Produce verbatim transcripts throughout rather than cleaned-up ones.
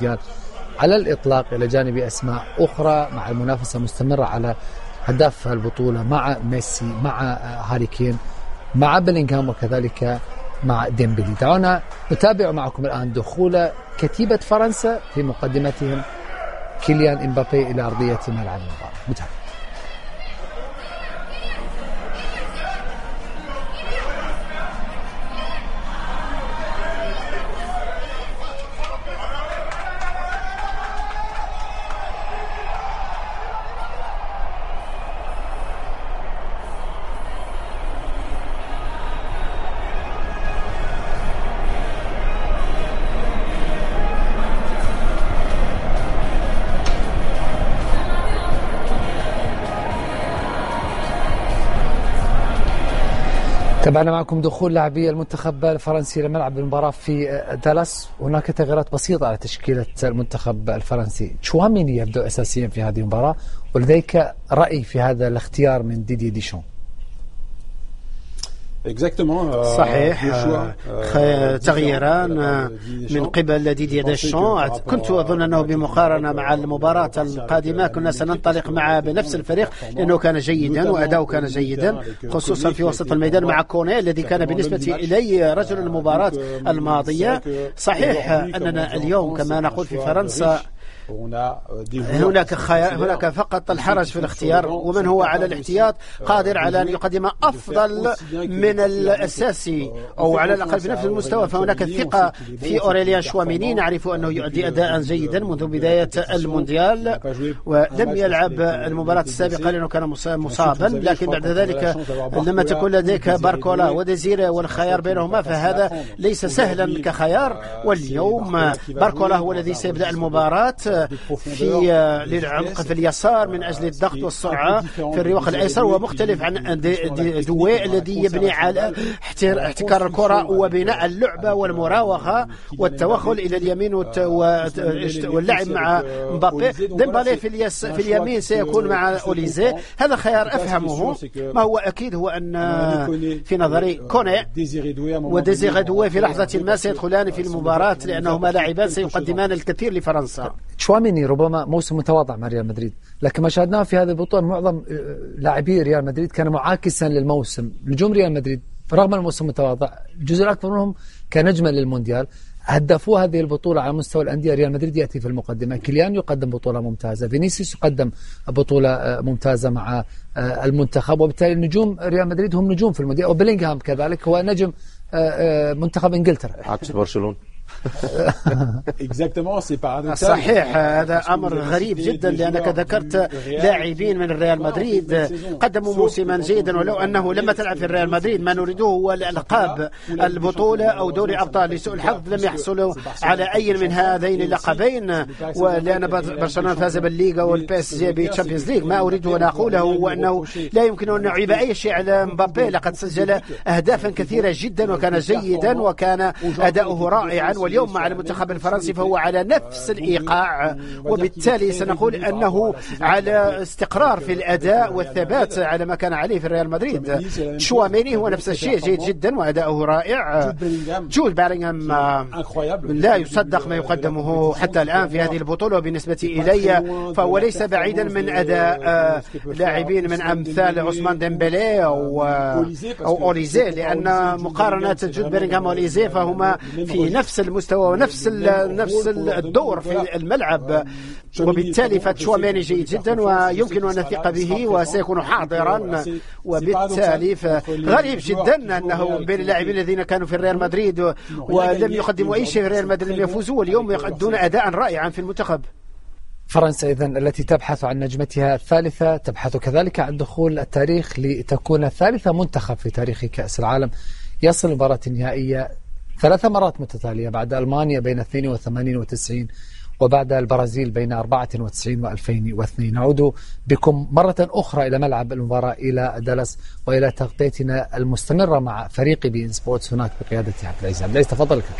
على الإطلاق، إلى جانب أسماء أخرى مع المنافسة مستمرة على هداف البطولة مع ميسي، مع هاري كين، مع بيلينغهام، وكذلك مع ديمبلي. دعونا نتابع معكم الآن دخول كتيبة فرنسا في مقدمتهم كيليان إمبابي إلى أرضية ملعب المباراة. متابع. تابعنا معكم دخول لاعبي المنتخب الفرنسي لملعب المباراة في دالاس. هناك تغييرات بسيطة على تشكيلة المنتخب الفرنسي. تشواميني يبدأ أساسيا في هذه المباراة، ولديك رأي في هذا الاختيار من ديدي ديشون؟ صحيح، تغييران من قبل ديدي ديشون. كنت أظن أنه بمقارنة مع المباراة القادمة كنا سننطلق مع بنفس الفريق، لأنه كان جيدا وأداؤه كان جيدا، خصوصا في وسط الميدان مع كوني الذي كان بالنسبة إلي رجل المباراة الماضية. صحيح أننا اليوم كما نقول في فرنسا هناك هناك فقط الحرج في الاختيار، ومن هو على الاحتياط قادر على أن يقدم أفضل من الأساسي أو على الأقل في نفس المستوى. فهناك ثقة في أوريليان شواميني، نعرف أنه يؤدي أداء جيدا منذ بداية المونديال، ولم يلعب المباراة السابقة لأنه كان مصابا، لكن بعد ذلك لما تكون لديك باركولا وديزيري والخيار بينهما فهذا ليس سهلا كخيار. واليوم باركولا هو الذي سيبدأ المباراة في للعمق في اليسار من أجل الضغط والسرعة في الرواق الأيسر، ومختلف عن دوي الذي يبني على احتكار الكرة وبناء اللعبة والمراوغة والتوغل إلى اليمين واللعب مع مبابي. ديمبالي في, اليس في اليمين سيكون مع أوليزي. هذا خيار أفهمه. ما هو أكيد هو أن في نظري كوني وديزيري دوي في لحظة ما سيدخلان في المباراة، لأنهما لاعبان سيقدمان الكثير لفرنسا. تشواميني ربما موسم متواضع مع ريال مدريد، لكن ما شاهدناه في هذه البطولة معظم لاعبي ريال مدريد كان معاكسا للموسم. نجوم ريال مدريد رغم الموسم المتواضع الجزء الأكبر منهم كنجما للمونديال، هدفوا هذه البطولة على مستوى الأندية. ريال مدريد يأتي في المقدمة، كيليان يقدم بطولة ممتازة، فينيسيوس يقدم بطولة ممتازة مع المنتخب، وبالتالي نجوم ريال مدريد هم نجوم في المونديال، وبيلينغهام كذلك هو نجم منتخب إنجلترا عكس برشلونة. صحيح، هذا أمر غريب جدا، لأنك ذكرت لاعبين من الريال مدريد قدموا موسما جيدا، ولو أنه لما تلعب في الريال مدريد ما نريده هو الألقاب البطولة أو دوري أبطال. لسوء الحظ لم يحصلوا على أي من هذين اللقبين، ولأن برشلونة فاز بالليغا والبي اس جي بالتشامبيونز ليج. ما أريد أن أقوله هو أنه لا يمكن أن نعيب أي شيء على مبابي، لقد سجل أهدافا كثيرة جدا وكان جيدا وكان أداؤه رائعا، واليوم مع المنتخب الفرنسي فهو على نفس الإيقاع، وبالتالي سنقول أنه على استقرار في الأداء والثبات على ما كان عليه في الريال مدريد. شواميني هو نفس الشيء، جيد جدا وأداؤه رائع. جود بيلينغهام لا يصدق ما يقدمه حتى الآن في هذه البطولة، وبالنسبة إلي فهو ليس بعيدا من أداء لاعبين من أمثال عثمان ديمبلي أو أو أوليزي، لأن مقارنة جود بيلينغهام وأوليزي فهما في نفس المستوى ونفس نفس الدور في الملعب، وبالتالي فتشواميني جيد جدا ويمكن أن نثق به وسيكون حاضرا. وبالتالي غريب جدا أنه بين اللاعبين الذين كانوا في الريال مدريد ولم يقدموا أي شيء في الريال مدريد لم يفوزوا، واليوم يقدمون أداء رائعا في المنتخب. فرنسا إذن التي تبحث عن نجمتها الثالثة، تبحث كذلك عن دخول التاريخ لتكون ثالثة منتخب في تاريخ كأس العالم يصل المباراة النهائية ثلاث مرات متتالية، بعد ألمانيا بين اثنين وثمانين وتسعين وبعد البرازيل بين أربعة وتسعين وألفين واثنين. نعود بكم مرة أخرى إلى ملعب المباراة إلى دالاس وإلى تغطيتنا المستمرة مع فريق بي إن سبورتس هناك بقيادة عبد العزيز. عبد العزيز تفضل لك.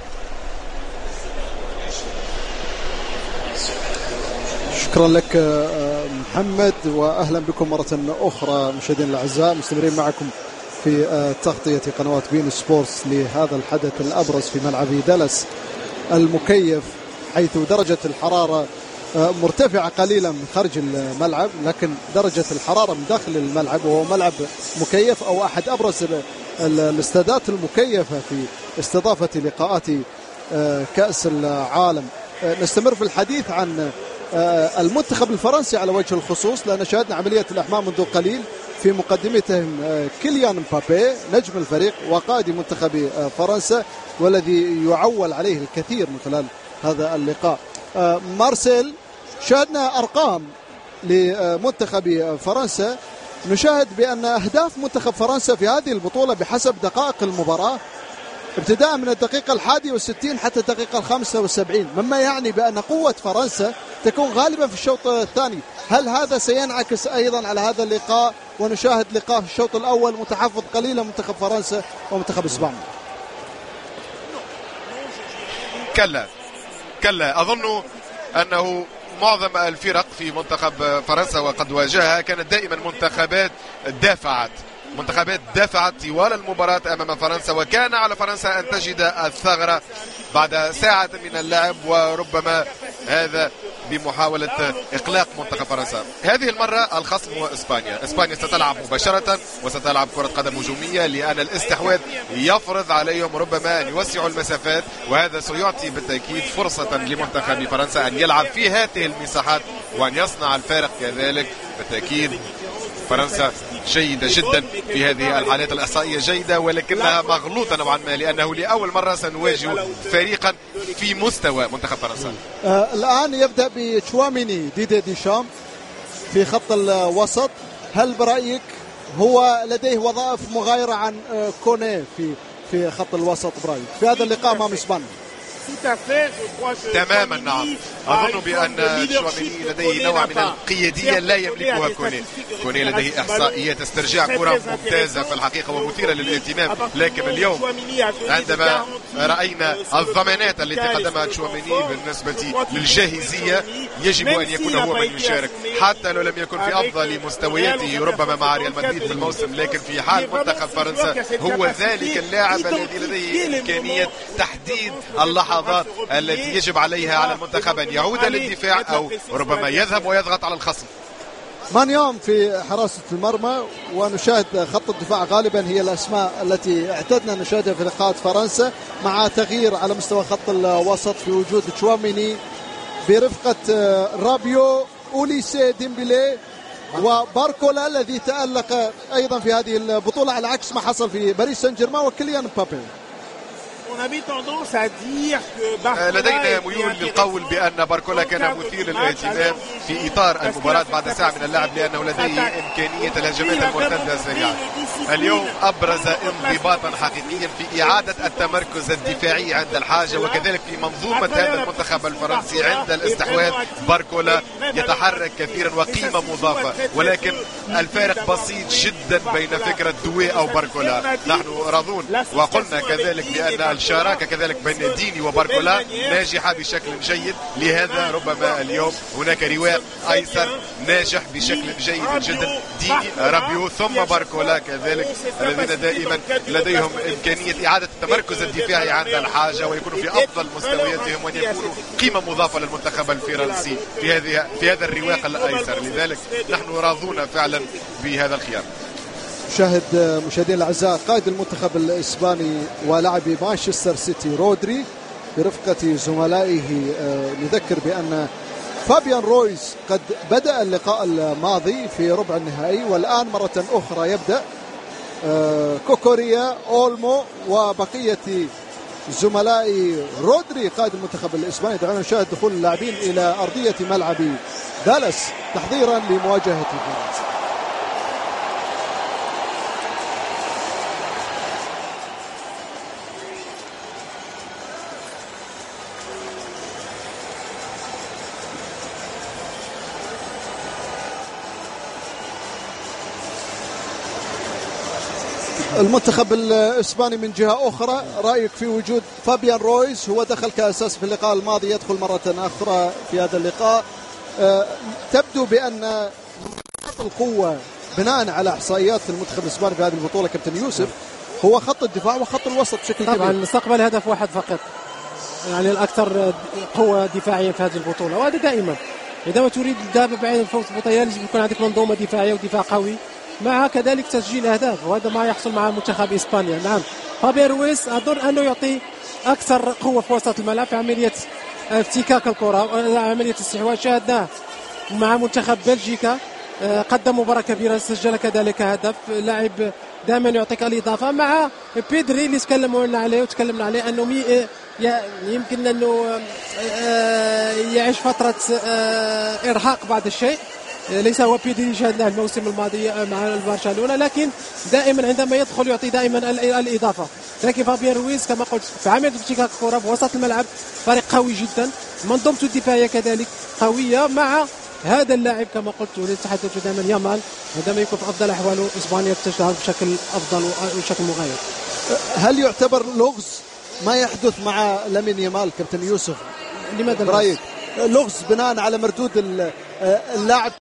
شكرا لك محمد، وأهلا بكم مرة أخرى مشاهدينا الأعزاء، مستمرين معكم في تغطية قنوات بي إن سبورتس لهذا الحدث الأبرز في ملعب دالاس المكيف حيث درجة الحرارة مرتفعة قليلا من خارج الملعب، لكن درجة الحرارة من داخل الملعب وهو ملعب مكيف أو أحد أبرز الاستادات المكيفة في استضافة لقاءات كأس العالم. نستمر في الحديث عن المنتخب الفرنسي على وجه الخصوص، لأن شاهدنا عملية الإحماء منذ قليل في مقدمتهم كيليان مبابي نجم الفريق وقائد منتخب فرنسا والذي يعول عليه الكثير من خلال هذا اللقاء. مارسيل، شاهدنا أرقام لمنتخب فرنسا، نشاهد بأن أهداف منتخب فرنسا في هذه البطولة بحسب دقائق المباراة ابتداء من الدقيقة الحادية والستين حتى الدقيقة الخامسة والسبعين، مما يعني بأن قوة فرنسا تكون غالبا في الشوط الثاني. هل هذا سينعكس أيضا على هذا اللقاء ونشاهد لقاء في الشوط الأول متحفظ قليلا منتخب فرنسا ومنتخب إسبانيا؟ كلا كلا أظن أنه معظم الفرق في منتخب فرنسا وقد واجهها كانت دائما منتخبات دافعت منتخبات دافعت طوال المباراة أمام فرنسا، وكان على فرنسا أن تجد الثغرة بعد ساعة من اللعب، وربما هذا بمحاولة إقلاق منتخب فرنسا. هذه المرة الخصم هو إسبانيا. إسبانيا ستلعب مباشرة وستلعب كرة قدم هجومية، لأن الاستحواذ يفرض عليهم ربما أن يوسعوا المسافات، وهذا سيعطي بالتأكيد فرصة لمنتخب فرنسا أن يلعب في هذه المساحات وأن يصنع الفارق. كذلك بالتأكيد فرنسا جيدة جدا في هذه الحالات الإحصائية جيدة، ولكنها مغلوطة نوعا ما، لأنه لأول مرة سنواجه فريقا في مستوى منتخب فرنسا. آه الآن يبدأ بتشواميني ديدي ديشام في خط الوسط. هل برأيك هو لديه وظائف مغايرة عن آه كوني في في خط الوسط برأيك في هذا اللقاء أمام إسبانيا؟ تماما نعم. أظن بأن تشواميني لديه نوع من القيادية لا يملكها كوني. كوني لديه إحصائيات استرجاع كرة ممتازة في الحقيقة ومثيرة للاهتمام، لكن اليوم عندما رأينا الضمانات التي قدمها تشواميني بالنسبة للجاهزية يجب أن يكون هو من يشارك، حتى لو لم يكن في أفضل مستوياته ربما مع ريال مدريد في الموسم، لكن في حال منتخب فرنسا هو ذلك اللاعب الذي لديه إمكانية تحديد اللحظات التي يجب عليها على المنتخب أن يعود للدفاع أو ربما يذهب ويضغط على الخصم. مانيوم في حراسة المرمى، ونشاهد خط الدفاع غالبا هي الأسماء التي اعتدنا نشاهدها في لقاءات فرنسا، مع تغيير على مستوى خط الوسط في وجود تشواميني برفقة رابيو، أوليسي ديمبلي وباركولا الذي تألق أيضا في هذه البطولة على عكس ما حصل في باريس سان جيرمان وكيليان مبابي. لدينا ميول للقول بأن باركولا كان مثير للاهتمام في إطار المباراة بعد ساعة من اللعب، لأنه لديه إمكانية الهجمات المرتدة السريعة. اليوم أبرز انضباطا حقيقيا في إعادة التمركز الدفاعي عند الحاجة، وكذلك في منظومة هذا المنتخب الفرنسي عند الاستحواذ. باركولا يتحرك كثيرا وقيمة مضافة، ولكن الفارق بسيط جدا بين فكرة دوي أو باركولا. نحن راضون وقلنا كذلك بأن الشراكة كذلك بين ديني وباركولا ناجحة بشكل جيد، لهذا ربما اليوم هناك رواق أيسر ناجح بشكل جيد جدا، ديني رابيو ثم باركولا كذلك، الذين دائما لديهم إمكانية إعادة التمركز الدفاعي عند الحاجة ويكونوا في أفضل مستوياتهم وأن يكونوا قيمة مضافة للمنتخب الفرنسي في هذه في هذا الرواق الأيسر. لذلك نحن راضون فعلا بهذا الخيار. شاهد مشاهدينا الاعزاء قائد المنتخب الاسباني ولاعب مانشستر سيتي رودري برفقة زملائه. نذكر بأن فابيان رويز قد بدأ اللقاء الماضي في ربع النهائي، والآن مرة أخرى يبدأ كوكوريا، أولمو وبقية زملاء رودري قائد المنتخب الإسباني. دعونا نشاهد دخول اللاعبين إلى أرضية ملعب دالاس تحضيرا لمواجهة فرنسا. المنتخب الإسباني من جهة أخرى، رأيك في وجود فابيان رويز؟ هو دخل كأساس في اللقاء الماضي، يدخل مرة أخرى في هذا اللقاء. أه تبدو بأن القوة بناء على إحصائيات المنتخب الإسباني في هذه البطولة كابتن يوسف هو خط الدفاع وخط الوسط بشكل كبير. طبعا استقبل هدف واحد فقط يعني الأكثر قوة دفاعيا في هذه البطولة، وهذا دائما عندما تريد الذهاب بعيد الفوز بالبطولة لازم يكون عندك منظومة دفاعية ودفاع قوي مع كذلك تسجيل أهداف، وهذا ما يحصل مع منتخب إسبانيا. نعم فابيان رويز أظن أنه يعطي أكثر قوة في وسط الملعب في عملية افتكاك الكرة، عملية الاستحواذ شاهدناه مع منتخب بلجيكا، قدم مباراة كبيرة، سجل كذلك هدف، لاعب دائما يعطيك الإضافة. مع بيدري اللي تكلمنا عليه وتكلمنا عليه أنه مي يمكن أنه يعيش فترة إرهاق بعض الشيء، ليس هو بيدري شاهدناه الموسم الماضي مع برشلونة، لكن دائما عندما يدخل يعطي دائما الإضافة. لكن فابيان رويز كما قلت في عملية افتكاك الكرة في وسط الملعب فريق قوي جدا، منظومته الدفاعية كذلك قوية، مع هذا اللاعب كما قلت ونتحدث دائما يامال عندما يكون في أفضل أحواله إسبانيا تشتغل بشكل أفضل وبشكل مغاير. هل يعتبر لغز ما يحدث مع لامين يامال كابتن يوسف؟ لماذا برأيك لغز بناء على مردود اللاعب